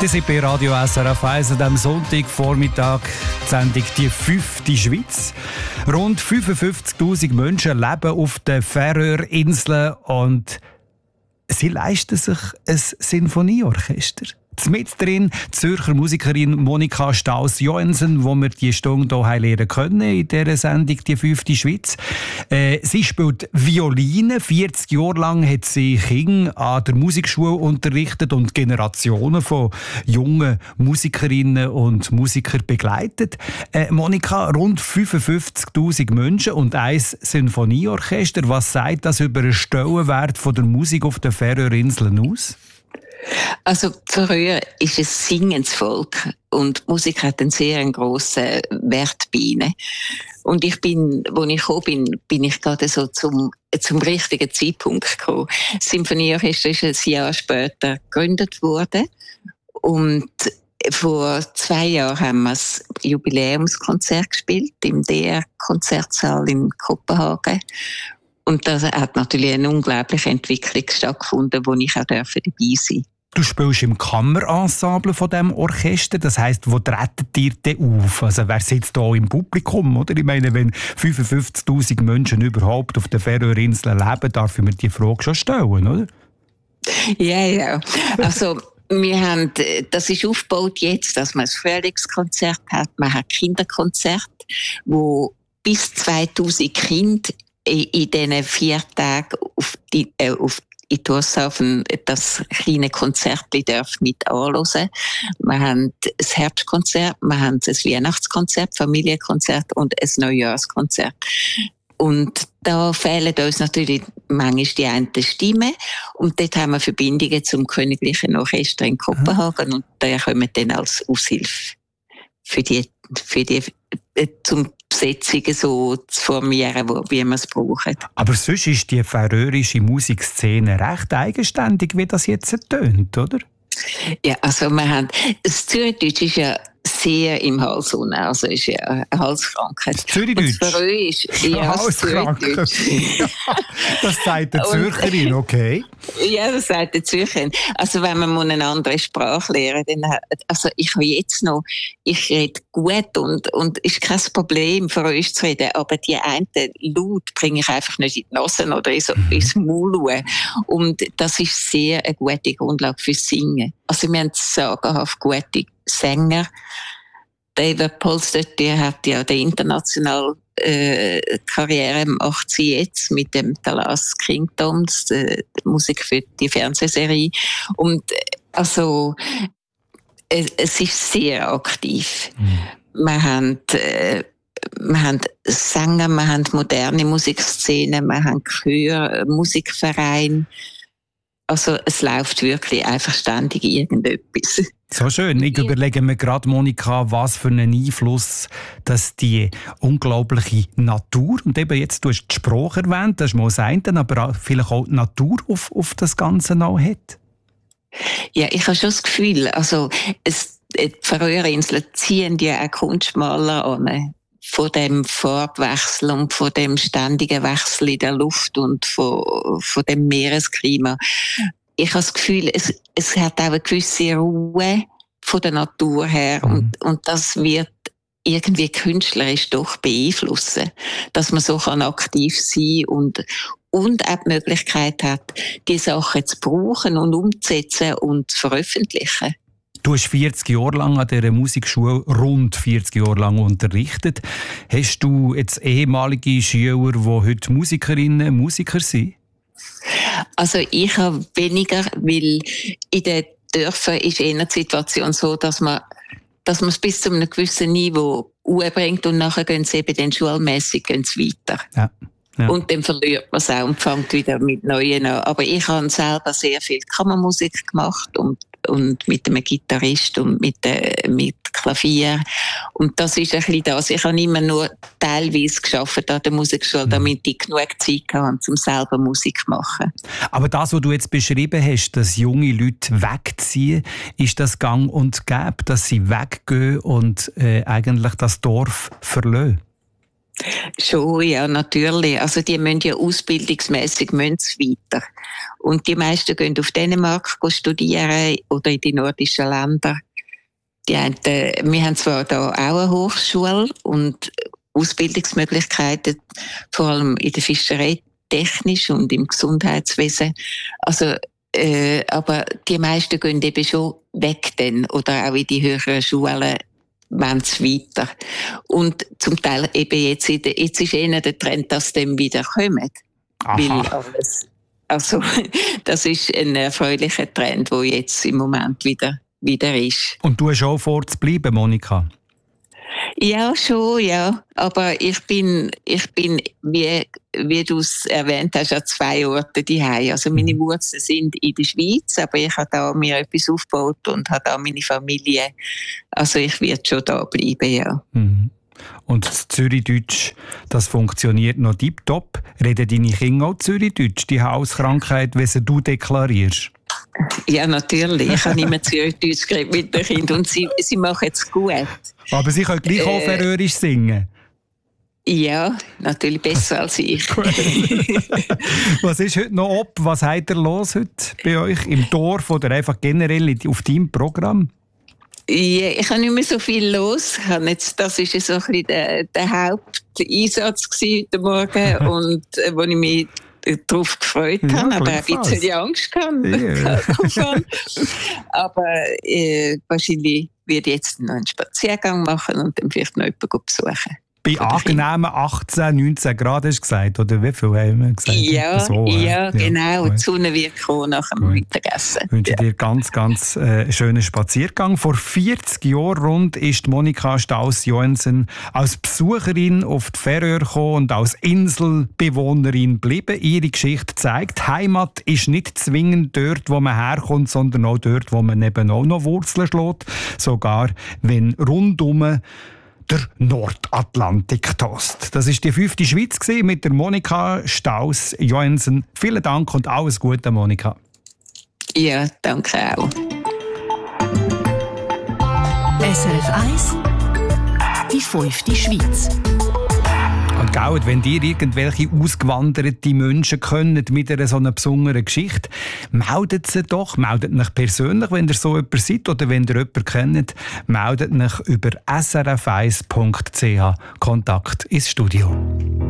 Die sind bei Radio SRF 1 am Sonntagvormittag die Sendung «Die 5. Schweiz». Rund 55'000 Menschen leben auf den Färöerinseln und sie leisten sich ein Sinfonieorchester. Mit drin die Zürcher Musikerin Monika Staus-Joensen, die wir die Stunde hier lernen können in dieser Sendung «Die 5. Schweiz». Sie spielt Violine. 40 Jahre lang hat sie Kinder an der Musikschule unterrichtet und Generationen von jungen Musikerinnen und Musikern begleitet. Monika, rund 55'000 Menschen und ein Sinfonieorchester. Was sagt das über den Stellenwert von der Musik auf den Färöerinseln aus? Also früher ist es singendes und Musik hat einen sehr grossen Wert bei ihnen. Und als ich gekommen bin ich gerade so zum richtigen Zeitpunkt gekommen. Das Sinfonieorchester ist ein Jahr später gegründet worden und vor 2 Jahren haben wir das Jubiläumskonzert gespielt im DR-Konzertsaal in Kopenhagen. Und da hat natürlich eine unglaubliche Entwicklung stattgefunden, wo ich auch dabei sein durfte. Du spielst im Kammerensemble von diesem Orchester, das heisst, wo tretet ihr denn auf? Also wer sitzt da im Publikum? Oder? Ich meine, wenn 55'000 Menschen überhaupt auf den Färöerinseln leben, darf ich mir die Frage schon stellen, oder? Ja. Also das ist aufgebaut jetzt, dass man ein Frühlingskonzert hat, man hat Kinderkonzert, wo bis 2000 Kinder in diesen 4 Tagen in Thurshausen das kleine Konzert mit anhören. Wir haben das Herbstkonzert, wir haben das Weihnachtskonzert, Familienkonzert und ein Neujahrskonzert. Und da fehlen uns natürlich manchmal die einen Stimmen. Und dort haben wir Verbindungen zum Königlichen Orchester in Kopenhagen. Und da kommen dann als Aushilfe für die zum Besetzungen so zu formieren, wie wir es brauchen. Aber sonst ist die färöische Musikszene recht eigenständig, wie das jetzt tönt, oder? Ja, also das Zürichdeutsch ist ja sehr im Hals unten, also ist ja eine Halskrankheit. Das Zürichdeutsch? Das Färöisch ist ja Halskrankheit. Das sagt der Zürcherin, okay. Ja, das sagt der Zürcherin. Also wenn man eine andere Sprache lernen dann, also ich rede gut und ist kein Problem, Färöisch zu reden, aber die einen Laut bringe ich einfach nicht in die Nase oder ins Maul. Und das ist sehr eine gute Grundlage fürs Singen. Also wir haben sagenhaft gute Sänger. David Polster, der hat ja die internationale Karriere macht sie jetzt mit dem The Last Kingdom, die Musik für die Fernsehserie. Und also es ist sehr aktiv. Wir haben Sänger, wir haben moderne Musikszenen, wir haben Chör, Musikverein. Also es läuft wirklich einfach ständig irgendetwas. So schön. Ich überlege mir gerade, Monika, was für einen Einfluss dass die unglaubliche Natur, und eben jetzt, du hast die Sprache erwähnt, das ist mal das eine, aber vielleicht auch die Natur auf das Ganze noch hat. Ja, ich habe schon das Gefühl, also die Färöerinseln ziehen ja auch Kunstmaler an. Von dem Farbwechsel und von dem ständigen Wechsel in der Luft und von dem Meeresklima. Ich habe das Gefühl, es hat auch eine gewisse Ruhe von der Natur her und das wird irgendwie künstlerisch doch beeinflussen, dass man so aktiv sein kann und auch die Möglichkeit hat, die Sachen zu brauchen und umzusetzen und zu veröffentlichen. Du hast 40 Jahre lang an dieser Musikschule, rund 40 Jahre lang unterrichtet. Hast du jetzt ehemalige Schüler, die heute Musikerinnen und Musiker sind? Also ich habe weniger, weil in den Dörfern ist eher die Situation so, dass man es bis zu einem gewissen Niveau bringt und nachher gehen sie eben dann schulmässig weiter. Ja. Ja. Und dann verliert man es auch und fängt wieder mit Neuen an. Aber ich habe selber sehr viel Kammermusik gemacht und mit einem Gitarrist und mit Klavier. Und das ist ein bisschen das. Ich habe immer nur teilweise gearbeitet an der Musikschule, damit ich genug Zeit hatte, um selber Musik zu machen. Aber das, was du jetzt beschrieben hast, dass junge Leute wegziehen, ist das gang und gäbe, dass sie weggehen und eigentlich das Dorf verlassen? Schon, ja, natürlich. Also die müssen ja ausbildungsmässig weiter. Und die meisten gehen auf Dänemark studieren oder in die nordischen Länder. Wir haben zwar da auch eine Hochschule und Ausbildungsmöglichkeiten, vor allem in der Fischerei technisch und im Gesundheitswesen. Also, aber die meisten gehen eben schon weg dann oder auch in die höheren Schulen wollen sie weiter. Und zum Teil eben jetzt ist eher der Trend, dass sie dann wieder kommen. Weil also, das ist ein erfreulicher Trend, der jetzt im Moment wieder ist. Und du hast auch vor zu bleiben, Monika? Ja, schon, ja. Aber ich bin wie du es erwähnt hast, an 2 Orten daheim. Also meine Wurzeln sind in der Schweiz, aber ich habe da mir etwas aufgebaut und habe da meine Familie. Also ich werde schon da bleiben, ja. Mhm. Und das Zürichdeutsch, das funktioniert noch tiptop. Reden deine Kinder auch Zürichdeutsch, die Hauskrankheit, wie sie du deklarierst? Ja, natürlich. Ich habe immer Zürichdeutsch geredet mit den Kindern und sie machen es gut. Aber sie können gleich auch Färöisch singen? Ja, natürlich besser als ich. Was ist heute noch ab? Was habt ihr los heute bei euch im Dorf oder einfach generell auf deinem Programm? Ja, ich habe nicht mehr so viel los. Das war so ein bisschen der Haupteinsatz heute Morgen und wo ich mich darauf gefreut habe, aber ein bisschen Angst gehabt. Yeah. Aber wahrscheinlich werde ich jetzt noch einen Spaziergang machen und dann vielleicht noch jemanden besuchen. Bei angenehmen 18, 19 Grad hast du gesagt, oder wie viel haben wir gesagt? Ja, so, ja, genau. Die Sonne wird kommen nach dem Mittagessen. Ich wünsche dir ganz, ganz schönen Spaziergang. Vor 40 Jahren rund ist Monika Staus-Joensen als Besucherin auf die Färöer gekommen und als Inselbewohnerin geblieben. Ihre Geschichte zeigt, Heimat ist nicht zwingend dort, wo man herkommt, sondern auch dort, wo man eben auch noch Wurzeln schlägt. Sogar wenn rundum der Nordatlantik tost. Das war die 5. Schweiz mit der Monika Staus-Joensen. Vielen Dank und alles Gute, Monika. Ja, danke auch. SRF 1, die 5. Schweiz. Und Gaud, wenn ihr irgendwelche ausgewanderten Menschen kennt mit einer so einer besonderen Geschichte, meldet sie doch. Meldet euch persönlich, wenn ihr so jemand seid oder wenn ihr jemanden kennt. Meldet euch über srf1.ch. Kontakt ins Studio.